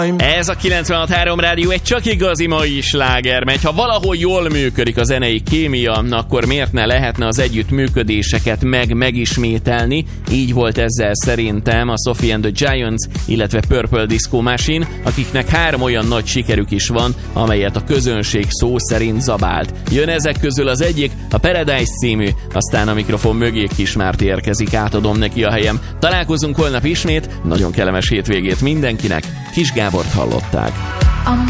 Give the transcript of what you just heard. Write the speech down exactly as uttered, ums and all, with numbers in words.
Ez a kilencvenhat három rádió egy csak igazi mai sláger megy. Ha valahol jól működik a zenei kémia, akkor miért ne lehetne az együttműködéseket meg megismételni? Így volt ezzel szerintem a Sophie and the Giants, illetve Purple Disco Machine, akiknek három olyan nagy sikerük is van, amelyet a közönség szó szerint zabált. Jön ezek közül az egyik, a Paradise című, aztán a mikrofon mögé Kismárti érkezik, átadom neki a helyem. Találkozunk holnap ismét, nagyon kellemes hétvégét mindenkinek, Kis Gábort hallották.